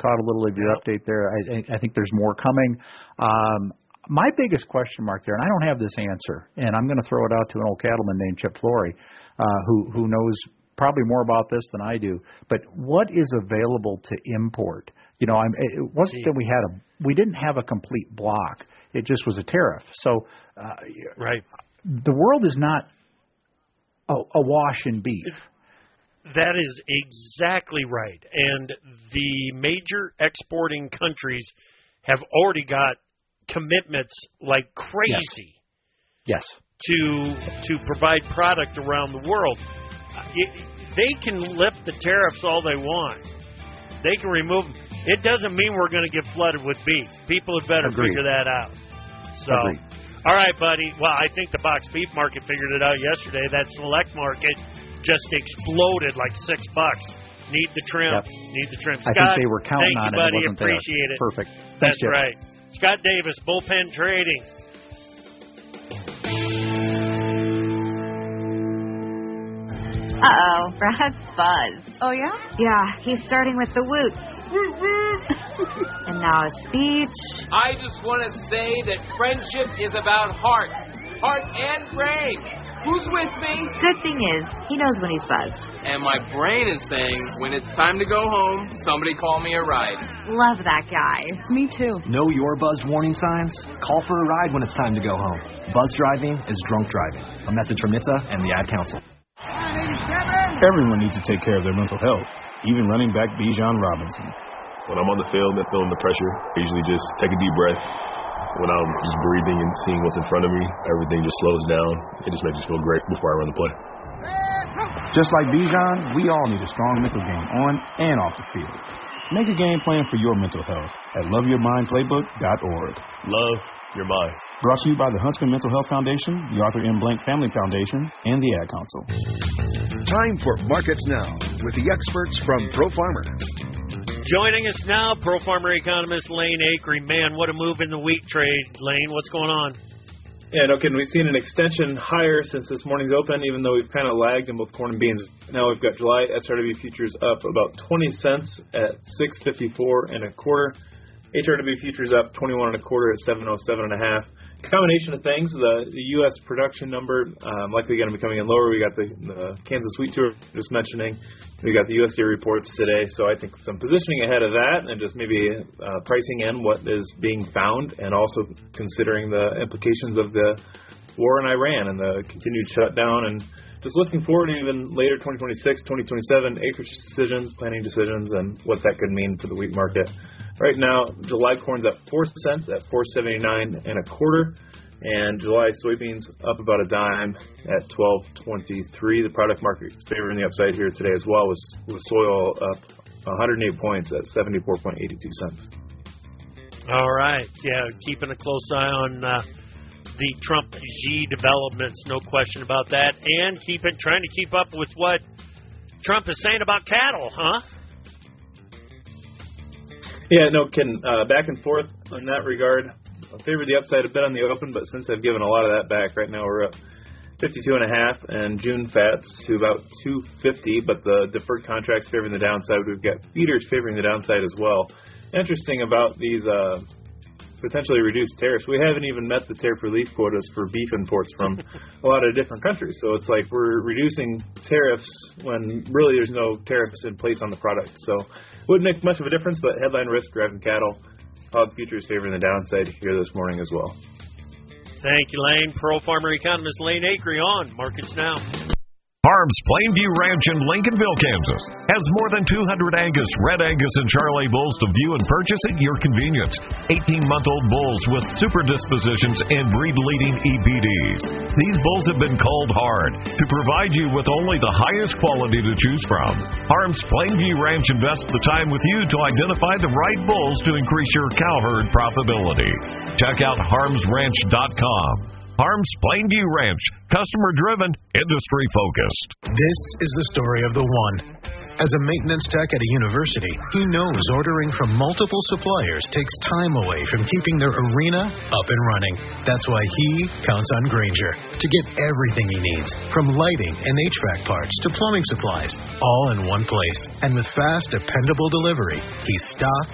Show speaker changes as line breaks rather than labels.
caught a little of your update there. I think there's more coming. My biggest question mark there, and I don't have this answer, and I'm going to throw it out to an old cattleman named Chip Flory, who knows probably more about this than I do. But what is available to import? It wasn't that we didn't have a complete block. It just was a tariff. So,
right,
the world is not awash in beef.
That is exactly right. And the major exporting countries have already got commitments like crazy.
Yes.
To provide product around the world. They can lift the tariffs all they want. They can remove them. It doesn't mean we're going to get flooded with beef. People had better figure that out. So, all right, buddy. Well, I think the box beef market figured it out yesterday. That select market just exploded like $6. Need the trim.
Yep.
Need the trim.
I
Scott,
think they were counting
thank
on
you,
it.
buddy.
It wasn't
Appreciate
there.
it.
Perfect.
That's
Thanks,
right. Scott Davis, Bullpen Trading.
Uh-oh, Brad's buzzed.
Oh, yeah?
Yeah, he's starting with the woots. And now a speech.
I just want to say that friendship is about heart and brain. Who's with me?
Good thing is, he knows when he's buzzed.
And my brain is saying, when it's time to go home, somebody call me a ride.
Love that guy.
Me too.
Know your buzzed warning signs? Call for a ride when it's time to go home. Buzz driving is drunk driving. A message from NHTSA and the Ad Council.
Everyone needs to take care of their mental health, even running back Bijan Robinson.
When I'm on the field and feeling the pressure, I usually just take a deep breath. When I'm just breathing and seeing what's in front of me, everything just slows down. It just makes me feel great before I run the play.
Just like Bijan, we all need a strong mental game on and off the field. Make a game plan for your mental health at loveyourmindplaybook.org.
Love your mind.
Brought to you by the Huntsman Mental Health Foundation, the Arthur M. Blank Family Foundation, and the Ad Council.
Time for Markets Now with the experts from Pro Farmer.
Joining us now, Pro Farmer economist Lane Acree. Man, what a move in the wheat trade, Lane. What's going on?
Yeah, no kidding. We've seen an extension higher since this morning's open, even though we've kind of lagged in both corn and beans. Now we've got July SRW futures up about 20 cents at 6.54 and a quarter. HRW futures up 21 and a quarter at 707 and a half. Combination of things. The U.S. production number likely going to be coming in lower. We got the Kansas wheat tour just mentioning. We got the USDA reports today. So I think some positioning ahead of that and just maybe pricing in what is being found and also considering the implications of the war in Iran and the continued shutdown and just looking forward to even later 2026, 2027 acreage decisions, planning decisions, and what that could mean for the wheat market. Right now, July corn's up 4 cents at 4.79 and a quarter, and July soybeans up about a dime at 12.23. The product market is favoring the upside here today as well, with soy oil up 108 points at 74.82 cents.
All right, yeah, keeping a close eye on the Trump-Xi developments, no question about that, and trying to keep up with what Trump is saying about cattle, huh?
Yeah, no kidding. Back and forth in that regard. I favored the upside a bit on the open, but since I've given a lot of that back, right now we're up 52.5, and June fats to about 250, but the deferred contracts favoring the downside. We've got feeders favoring the downside as well. Interesting about these potentially reduced tariffs. We haven't even met the tariff relief quotas for beef imports from a lot of different countries. So it's like we're reducing tariffs when really there's no tariffs in place on the product. So wouldn't make much of a difference, but headline risk driving cattle. Hog futures favoring the downside here this morning as well.
Thank you, Lane. Pro Farmer economist Lane Acree on Markets Now.
Harms Plainview Ranch in Lincolnville, Kansas, has more than 200 Angus, Red Angus, and Charolais bulls to view and purchase at your convenience. 18-month-old bulls with super dispositions and breed-leading EPDs. These bulls have been culled hard to provide you with only the highest quality to choose from. Harms Plainview Ranch invests the time with you to identify the right bulls to increase your cow herd profitability. Check out harmsranch.com. Harms Plainview Ranch, customer-driven, industry-focused.
This is the story of the one. As a maintenance tech at a university, he knows ordering from multiple suppliers takes time away from keeping their arena up and running. That's why he counts on Grainger to get everything he needs, from lighting and HVAC parts to plumbing supplies, all in one place. And with fast, dependable delivery, he's stocked